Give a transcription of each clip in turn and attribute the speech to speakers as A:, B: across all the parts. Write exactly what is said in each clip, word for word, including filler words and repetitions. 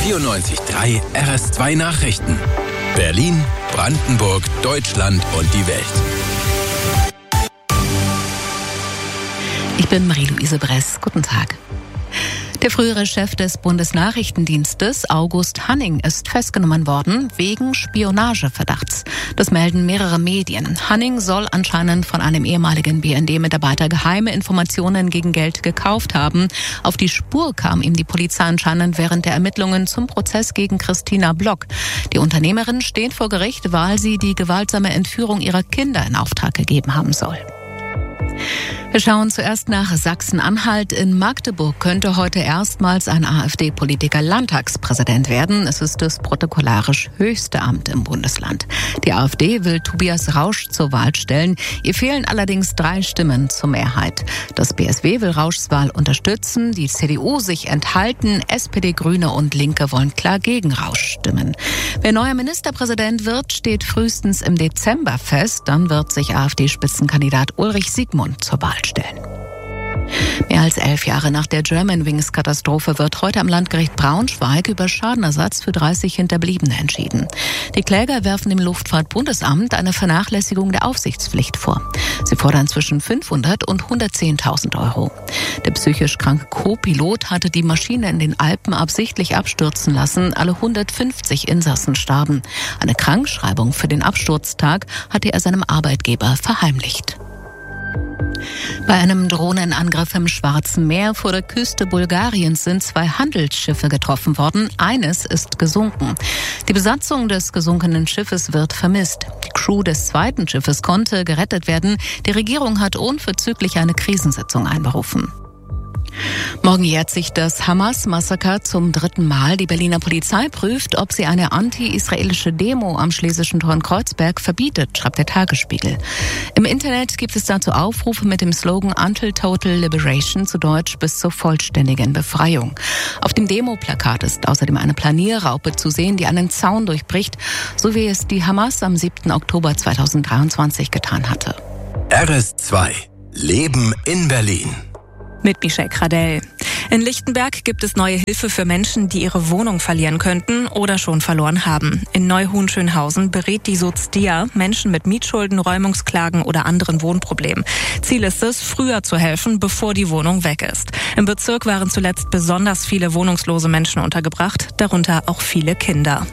A: vierundneunzig Komma drei R S zwei Nachrichten. Berlin, Brandenburg, Deutschland und die Welt.
B: Ich bin Marie-Louise Bress. Guten Tag. Der frühere Chef des Bundesnachrichtendienstes, August Hanning, ist festgenommen worden wegen Spionageverdachts. Das melden mehrere Medien. Hanning soll anscheinend von einem ehemaligen B N D-Mitarbeiter geheime Informationen gegen Geld gekauft haben. Auf die Spur kam ihm die Polizei anscheinend während der Ermittlungen zum Prozess gegen Christina Block. Die Unternehmerin steht vor Gericht, weil sie die gewaltsame Entführung ihrer Kinder in Auftrag gegeben haben soll. Wir schauen zuerst nach Sachsen-Anhalt. In Magdeburg könnte heute erstmals ein AfD-Politiker Landtagspräsident werden. Es ist das protokollarisch höchste Amt im Bundesland. Die AfD will Tobias Rausch zur Wahl stellen. Ihr fehlen allerdings drei Stimmen zur Mehrheit. Das B S W will Rauschs Wahl unterstützen, die C D U sich enthalten, S P D, Grüne und Linke wollen klar gegen Rausch stimmen. Wer neuer Ministerpräsident wird, steht frühestens im Dezember fest. Dann wird sich AfD-Spitzenkandidat Ulrich Siegmund zur Wahl stellen. Mehr als elf Jahre nach der Germanwings-Katastrophe wird heute am Landgericht Braunschweig über Schadenersatz für dreißig Hinterbliebene entschieden. Die Kläger werfen dem Luftfahrtbundesamt eine Vernachlässigung der Aufsichtspflicht vor. Sie fordern zwischen fünfhundert und hundertzehntausend Euro. Der psychisch kranke Co-Pilot hatte die Maschine in den Alpen absichtlich abstürzen lassen. Alle hundertfünfzig Insassen starben. Eine Krankschreibung für den Absturztag hatte er seinem Arbeitgeber verheimlicht. Bei einem Drohnenangriff im Schwarzen Meer vor der Küste Bulgariens sind zwei Handelsschiffe getroffen worden. Eines ist gesunken. Die Besatzung des gesunkenen Schiffes wird vermisst. Die Crew des zweiten Schiffes konnte gerettet werden. Die Regierung hat unverzüglich eine Krisensitzung einberufen. Morgen jährt sich das Hamas-Massaker zum dritten Mal. Die Berliner Polizei prüft, ob sie eine anti-israelische Demo am Schlesischen Tor in Kreuzberg verbietet, schreibt der Tagesspiegel. Im Internet gibt es dazu Aufrufe mit dem Slogan Until Total Liberation, zu Deutsch bis zur vollständigen Befreiung. Auf dem Demoplakat ist außerdem eine Planierraupe zu sehen, die einen Zaun durchbricht, so wie es die Hamas am siebten Oktober zweitausenddreiundzwanzig getan hatte.
A: R S zwei. Leben in Berlin.
C: Mit Michelle Kradell. In Lichtenberg gibt es neue Hilfe für Menschen, die ihre Wohnung verlieren könnten oder schon verloren haben. In Neuhohenschönhausen berät die Sozdia Menschen mit Mietschulden, Räumungsklagen oder anderen Wohnproblemen. Ziel ist es, früher zu helfen, bevor die Wohnung weg ist. Im Bezirk waren zuletzt besonders viele wohnungslose Menschen untergebracht, darunter auch viele Kinder.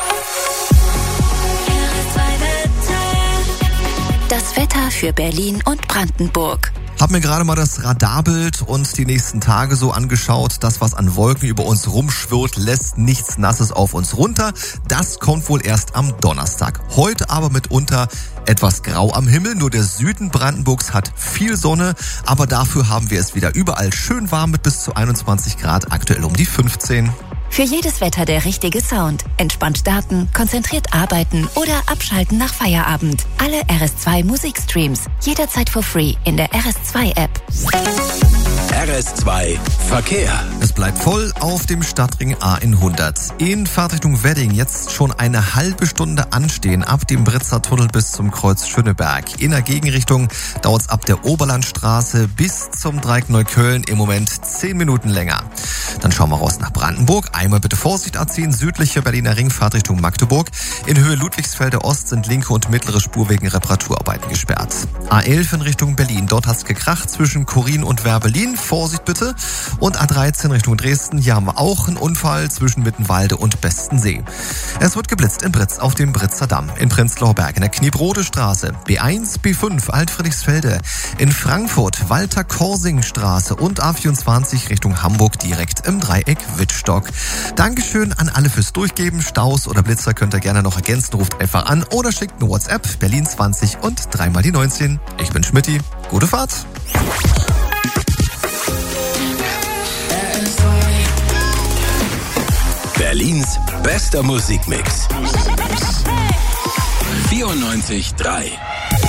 D: Das Wetter für Berlin und Brandenburg.
E: Hab mir gerade mal das Radarbild und die nächsten Tage so angeschaut. Das, was an Wolken über uns rumschwirrt, lässt nichts Nasses auf uns runter. Das kommt wohl erst am Donnerstag. Heute aber mitunter etwas grau am Himmel. Nur der Süden Brandenburgs hat viel Sonne, aber dafür haben wir es wieder überall schön warm mit bis zu einundzwanzig Grad, aktuell um die fünfzehn.
D: Für jedes Wetter der richtige Sound. Entspannt starten, konzentriert arbeiten oder abschalten nach Feierabend. Alle R S zwei Musikstreams. Jederzeit for free in der R S zwei App.
A: R S zwei Verkehr.
E: Es bleibt voll auf dem Stadtring A hundert. In Fahrtrichtung Wedding jetzt schon eine halbe Stunde anstehen ab dem Britzer Tunnel bis zum Kreuz Schöneberg. In der Gegenrichtung dauert es ab der Oberlandstraße bis zum Dreieck Neukölln im Moment zehn Minuten länger. Dann schauen wir raus nach Brandenburg. Einmal bitte Vorsicht A zehn, südliche Berliner Ring, Fahrtrichtung Magdeburg. In Höhe Ludwigsfelder Ost sind linke und mittlere Spur wegen Reparaturarbeiten gesperrt. A elf in Richtung Berlin. Dort hat's gekracht zwischen Chorin und Werbelin. Vorsicht bitte. Und A dreizehn Richtung Dresden. Hier haben wir auch einen Unfall zwischen Mittenwalde und Bestensee. Es wird geblitzt in Britz auf dem Britzer Damm. In Prenzlauer Berg in der Kniebrode Straße. B eins, B fünf, Altfriedrichsfelde. In Frankfurt Walter-Korsing-Straße und A vierundzwanzig Richtung Hamburg direkt im Dreieck Wittstock. Dankeschön an alle fürs Durchgeben. Staus oder Blitzer könnt ihr gerne noch ergänzen. Ruft einfach an oder schickt eine WhatsApp. Berlin zwanzig und dreimal die neunzehn. Ich bin Schmitty. Gute Fahrt.
A: Berlins bester Musikmix. vierundneunzig Komma drei